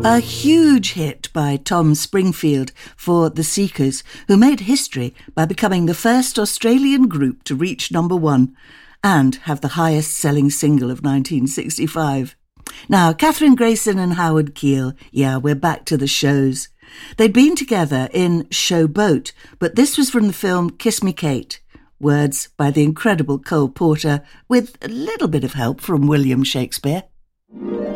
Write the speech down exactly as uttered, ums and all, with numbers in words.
A huge hit by Tom Springfield for The Seekers, who made history by becoming the first Australian group to reach number one and have the highest-selling single of nineteen sixty-five. Now, Catherine Grayson and Howard Keel, yeah, we're back to the shows. They'd been together in Showboat, but this was from the film Kiss Me Kate. Words by the incredible Cole Porter, with a little bit of help from William Shakespeare.